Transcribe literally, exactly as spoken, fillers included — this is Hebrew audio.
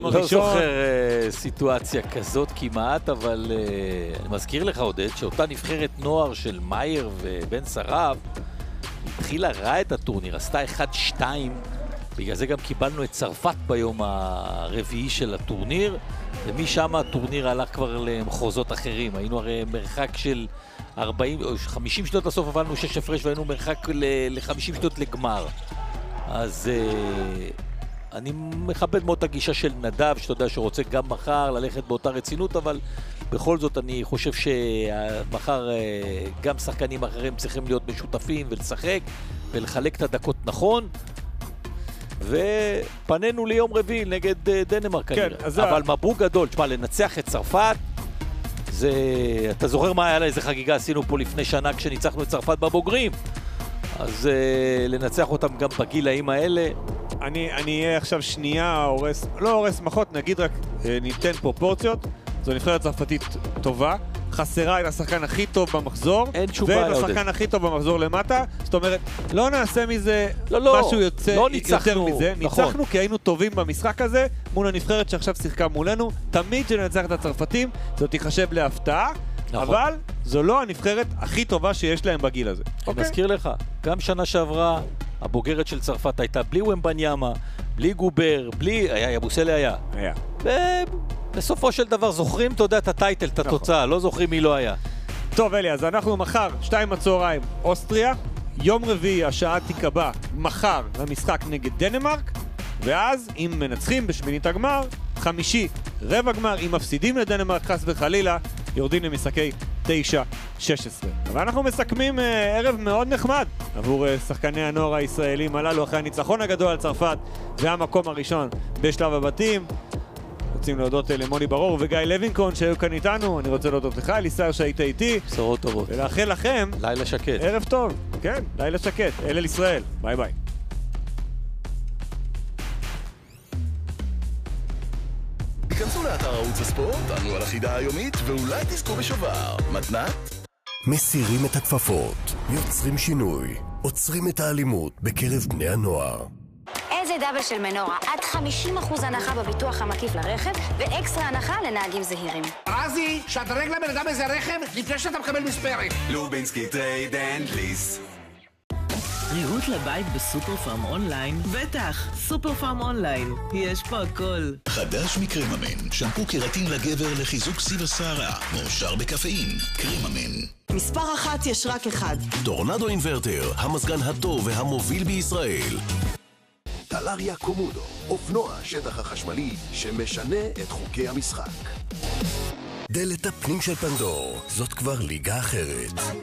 לא זוכר סיטואציה כזאת כמעט, אבל אני מזכיר לך עודד שאותה נבחרת נוער של מאייר ובן שרב התחילה רע את הטורניר, עשתה אחד שתיים, בגלל זה גם קיבלנו את צרפת ביום הרביעי של הטורניר, ומשם הטורניר הלך כבר למחוזות אחרים. היינו הרי מרחק של ארבעים או חמישים שנות לסוף, עברנו שש הפרש והיינו מרחק ל-חמישים שנות לגמר. אז אני מכבד מאוד את הגישה של נדב, שאתה יודע שרוצה גם מחר ללכת באותה רצינות, אבל בכל זאת אני חושב שמחר גם שחקנים אחרים צריכים להיות משותפים ולשחק ולחלק את הדקות נכון, ופנינו ליום רביעי נגד דנמרק כנראה. כן, אז אבל זה... מברוק גדול, תשמע, לנצח את צרפת, זה... אתה זוכר מה היה לה, איזה חגיגה עשינו פה לפני שנה כשניצחנו את צרפת בבוגרים? אז uh, לנצח אותם גם בגילאים האלה. אני אהיה עכשיו שנייה הורס, לא הורס מחות, נגיד רק uh, ניתן פרופורציות. זו נבחרת צרפתית טובה, חסרה את השחקן הכי טוב במחזור, ואת השחקן הכי טוב במחזור למטה. זאת אומרת, לא נעשה מזה לא, לא, משהו יוצא לא ניצחנו, יותר מזה. נכון. ניצחנו כי היינו טובים במשחק הזה מול הנבחרת שעכשיו שיחקה מולנו. תמיד שננצח את הצרפתים, זאת תיחשב להפתעה. נכון. אבל זו לא הנבחרת הכי טובה שיש להם בגיל הזה. אני אוקיי? מזכיר לך, גם שנה שעברה הבוגרת של צרפת הייתה בלי ומבניאמה, בלי גובר, בלי... היה, יבוסלי היה. היה. ובסופו של דבר זוכרים, אתה יודע, את הטייטל, את התוצאה, נכון. לא זוכרים מי לא היה. טוב, אלי, אז אנחנו מחר, שתיים בצהריים, אוסטריה, יום רביעי השעה תיקבע מחר למשחק נגד דנמרק, ואז אם מנצחים בשמינית הגמר, חמישי רבע גמר, אם מפסידים לדנמרק חס וחלילה, יורדים למשחקי תשע שש עשרה. ואנחנו מסכמים uh, ערב מאוד נחמד עבור uh, שחקני הנוער הישראלים הללו אחרי הניצחון הגדול על צרפת והמקום הראשון בשלב הבתים. רוצים להודות למוני ברור וגיא לוינקון שהיו כאן איתנו. אני רוצה להודות לך אליסר שהיית איתי. בשורות טובות. ולאחל לכם לילה שקט. ערב טוב. כן, לילה שקט. אל אל ישראל. ביי ביי. כנסו לאתר ערוץ הספורט, ענו על החידה היומית, ואולי תזכו בשובר. מתנת? מסירים את הכפפות, יוצרים שינוי, עוצרים את האלימות בקרב בני הנוער. איזה דאבל של מנורה, עד חמישים אחוז הנחה בביטוח המקיף לרכב, ואקסטרה הנחה לנהגים זהירים. רזי, שדרג לבן אדם איזה רכב לפני שאתה מקבל מספרת. לובינסקי טרייד אנד ליס. ריהוט לבית בסופר פארם אונליין? בטח, סופר פארם אונליין. יש פה הכל. חדש מקריממן, שמפו קראטין לגבר לחיזוק סיב השערה, מאושר בקפאין, קריממן. מספר אחת יש רק אחד. טורנדו אינברטר, המזגן הטוב והמוביל בישראל. טלריה קומודו, אופנוע השטח החשמלי שמשנה את חוקי המשחק. דלת הפנים של פנדור, זאת כבר ליגה אחרת.